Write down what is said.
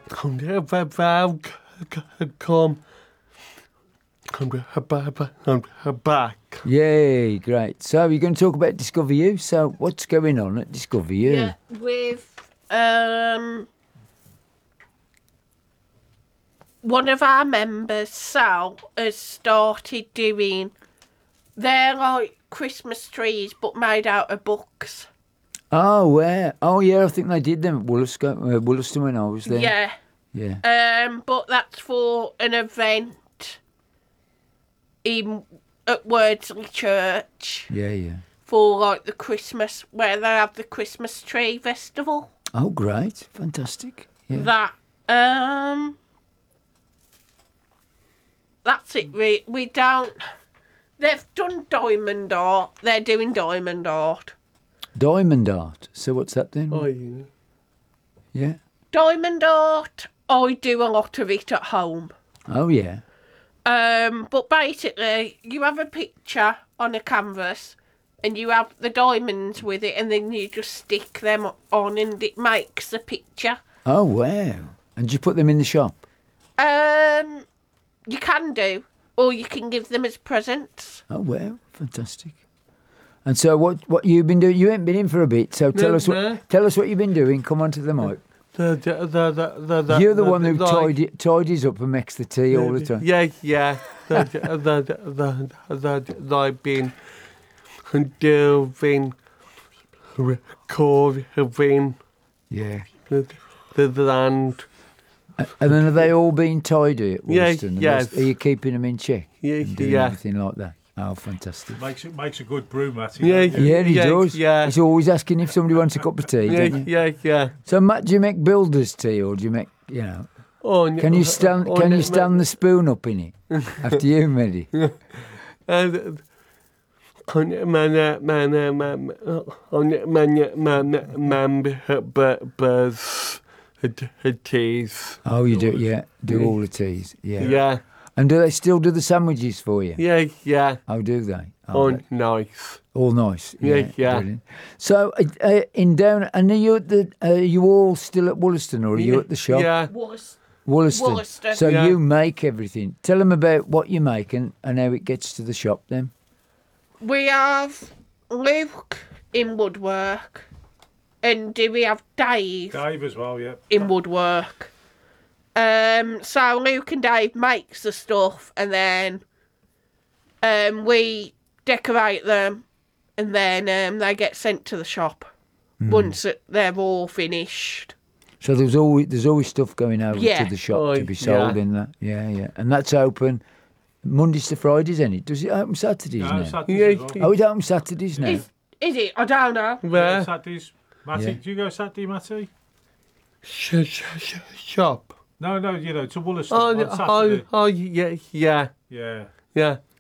come back. Yay, great. So you're going to talk about Discover You. So what's going on at Discover You? Yeah, with one of our members, Sal, has started doing. They're like Christmas trees, but made out of books. Oh, where? Oh, yeah, I think they did them at Wollaston when I was there. Yeah. Yeah. But that's for an event at Wordsley Church Yeah. for like the Christmas, where they have the Christmas tree festival. Oh, great. Fantastic. Yeah. That's it. We don't. They've done diamond art. They're doing diamond art. Diamond art. So what's that then? Oh, yeah. Yeah. Diamond art. I do a lot of it at home. Oh, yeah. But basically, you have a picture on a canvas, and you have the diamonds with it, and then you just stick them on, and it makes the picture. Oh, wow. And you put them in the shop? You can do, or you can give them as presents. Oh, wow. Fantastic. And so what you've been doing? You ain't been in for a bit, so tell us what you've been doing. Come on to the mic. You're the one who tidies up and makes the tea all the time. Yeah. I've been doing recording. Yeah. The land. And then have they all been tidy at Wollaston? Yes. Are you keeping them in check? Yeah. And doing everything like that? Oh, fantastic. Makes a good brew, Matty. Yeah, he does. Yeah. He's always asking if somebody wants a cup of tea, doesn't he? Yeah. So, Matt, do you make builder's tea or do you make, Oh, can you stand the spoon up in it after you, Mehdi? Teas. Oh, you do, yeah. Do all the teas, yeah. Yeah. And do they still do the sandwiches for you? Yeah. Oh, do they? Oh, nice. All nice. Yeah. Brilliant. So, in down, and are you all still at Wollaston or are you at the shop? Yeah. Wollaston. So you make everything. Tell them about what you make and how it gets to the shop then. We have Luke in woodwork, and do we have Dave? Dave as well, yeah. In woodwork. So Luke and Dave makes the stuff, and then we decorate them, and then they get sent to the shop once they're all finished. So there's always stuff going over Yeah. to the shop to be sold in that. Yeah. And that's open Mondays to Fridays, isn't it? Does it open Saturdays now? Saturdays as well. Oh, it opens Saturdays now. Is it? I don't know. Yeah, Saturdays. Matty, Yeah. do you go Saturday, Matty? Shop. No, to Wollaston on Saturday. Yeah. Yeah. Yeah.